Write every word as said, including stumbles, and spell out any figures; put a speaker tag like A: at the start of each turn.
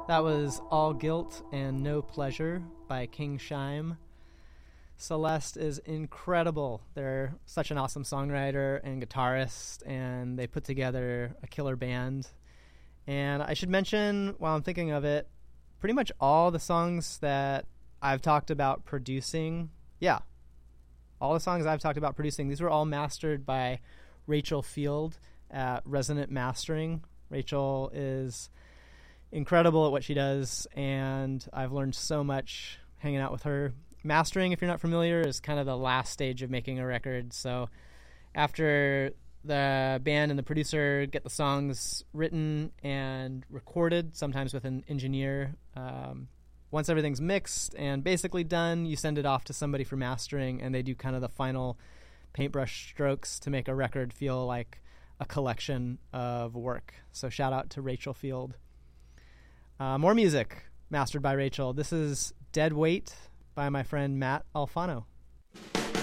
A: That was All Guilt and No Pleasure by King Shime. Celeste is incredible. They're such an awesome songwriter and guitarist, and they put together a killer band. And I should mention, while I'm thinking of it, pretty much all the songs that I've talked about producing, yeah, all the songs I've talked about producing, these were all mastered by Rachel Field at Resonant Mastering. Rachel is incredible at what she does, and I've learned so much hanging out with her. Mastering, if you're not familiar, is kind of the last stage of making a record. So after the band and the producer get the songs written and recorded, sometimes with an engineer, um, once everything's mixed and basically done, you send it off to somebody for mastering, and they do kind of the final paintbrush strokes to make a record feel like a collection of work. So shout out to Rachel Field. Uh, more music mastered by Rachel. This is Dead Weight by my friend Matt Alfano.